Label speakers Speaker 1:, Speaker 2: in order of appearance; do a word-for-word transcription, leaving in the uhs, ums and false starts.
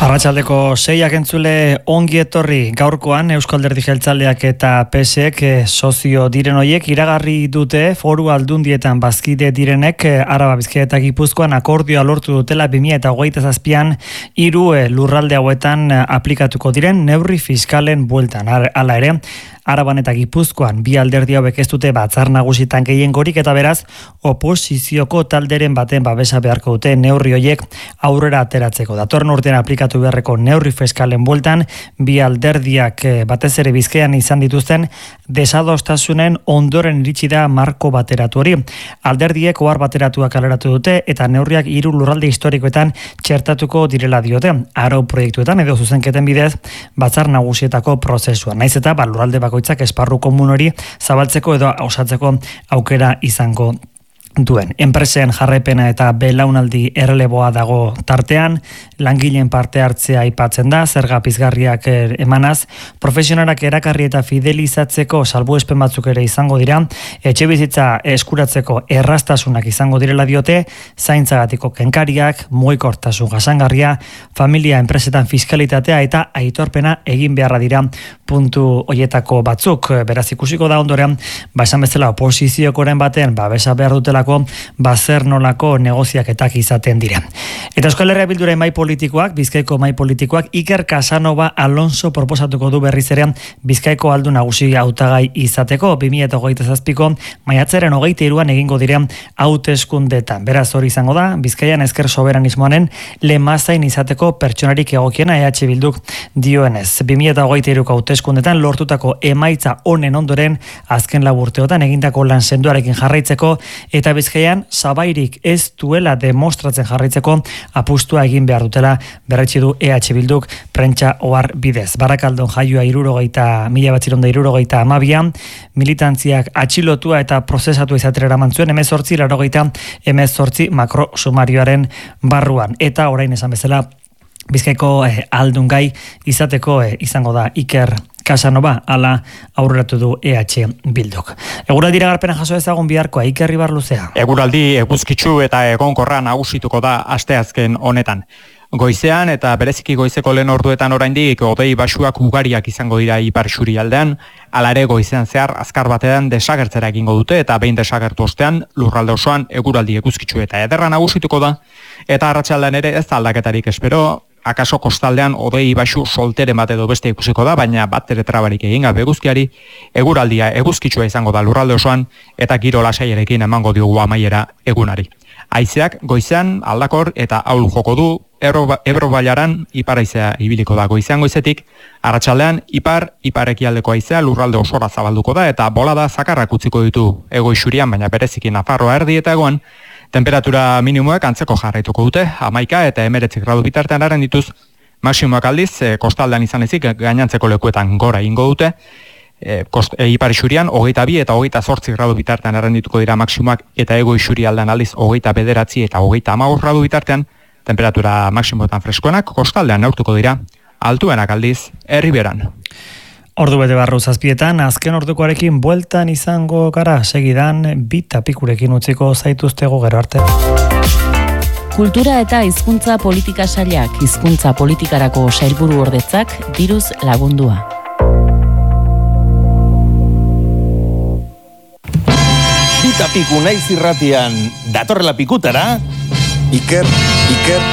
Speaker 1: Arratsaldeko seiak entzule ongi etorri. Gaurkoan Eusko Alderdi Jeltzaleak eta P S ek sozio diren hoiek iragarri dute foru aldundietan bazkide direnek Araba, Bizkaia eta Gipuzkoan akordioa lortu dutela bi mila hogeita zazpian hiru lurralde hauetan aplikatuko diren neurri fiskalen bueltan. Hala ere, Araban eta Gipuzkoan bi alderdi hauek ez dute batzar nagusitan gehiengorik eta beraz oposizioko talderen baten babesa beharko dute neurri hoiek aurrera ateratzeko. Datorren urtean aplikatu beharreko neurri fiskalen bueltan bi alderdiak batez ere Bizkaian izan dituzten desadostasunen ondoren iritsi da marko bateratu hori. Alderdiek ohar bateratuak kaleratu dute eta neurriak hiru lurralde historikoetan txertatuko direla diote. Arau proiektuetan edo zuzenketen bidez batzar nagusietako prozesua. Naiz eta ba, lurralde bakoitzak esparru komun hori zabaltzeko edo osatzeko aukera izango duen. Enpresen jarraipena eta belaunaldi erreleboa dago tartean, langileen parte hartzea aipatzen da, zerga pizgarriak emanaz, profesionalak erakarri eta fidelizatzeko salbuespen batzuk ere izango dira, etxebizitza eskuratzeko erraztasunak izango direla diote, zaintzagatiko kenkariak, mugikortasun jasangarria, familia enpresetan fiskalitatea eta aitorpena egin beharra dira puntu hoietako batzuk. Beraz ikusiko da ondoren, ba esan bezala oposiziokoren baten babesa behar dutela bazer nolako negoziaketak izaten dira. Eta Euskal Herria Bilduren mai politikoak, Bizkaiko mai politikoak, Iker Casanova Alonso proposatuko du berriz ere Bizkaiko aldu nagusi hautagai izateko bi mila hogeita zazpiko maiatzaren hogeita hiruan egingo diren hauteskundetan. Beraz hori izango da, Bizkaian ezker soberanismoaren lemazain izateko pertsonarik egokiena E H Bilduk dioenez. bi mila hogeita hiruko hauteskundetan lortutako emaitza honen ondoren azken lau urteotan egindako lan sendoarekin jarraitzeko eta Bizkaian sabairik ez duela demostratzen jarraitzeko apustua egin behar dutela berretsi du E H Bilduk prentsa ohar bidez. Barakaldon jaioa hirurogeita mila bederatziehun eta hirurogeita hamabian, militantziak atxilotua eta prozesatu izatera eraman zuen hemezortzi laurogeita hemezortzi makro sumarioaren barruan. Eta orain esan bezala Bizkaiko eh, aldungai izateko eh, izango da Iker Casanova, ala aurreratu du E H Bilduk. Eguraldi iragarpena jaso ezagun biharkoa, Iker Ibarluzea.
Speaker 2: Eguraldi eguzkitsu eta egonkorra nagusituko da asteazken honetan. Goizean eta bereziki goizeko lehen orduetan oraindik hodei basuak ugariak izango dira ipar isurialdean, hala ere goizean zehar azkar batean desagertzera egingo dute eta behin desagertu ostean lurralde osoan eguraldi eguzkitsu eta ederra nagusituko da eta arratsaldean ere ez da aldaketarik espero. Akaso kostaldean hodei basu solteren bat edo beste ikusiko da, baina bat ere trabarik egin gabe eguzkiari, eguraldia eguzkitsua izango da lurralde osoan eta giro lasaiarekin emango diogu amaiera egunari. Haizeak goizean aldakor eta ahul joko du, Ebro bailaran ipar haizea ibiliko da goizean goizetik, arratsaldean ipar iparekialdeko haizea lurralde osora zabalduko da eta bolada zakarrak utziko ditu hego isurian, baina bereziki Nafarroa erdi eta egoan. Temperatura minimoak antzeko jarraituko dute, hamaika eta hemeretzi gradu bitartean haren dituz, maksimoak aldiz, e, kostaldean izan ezik, gainantzeko lekuetan gora ingo dute, e, kost, e, ipar isurian, hogeita bi eta hogeita zortzi gradu bitartean haren dituko dira maksimoak, eta ego isuri aldean aldiz, hogeita bederatzi eta hogeita hamabost gradu bitartean, temperatura maksimoetan freskoenak, kostaldean neurtuko dira, altuenak aldiz, herriberan.
Speaker 1: Ordu bete barru zazpietan, azken ordukoarekin bueltan izango gara, segidan bita pikurekin utziko zaituztego gero arte.
Speaker 3: Kultura eta hizkuntza politika sailak, hizkuntza politikarako sailburu ordetzak diruz lagundua.
Speaker 4: Bita piku naiz irratian, datorrela pikutara,
Speaker 5: Iker, Iker,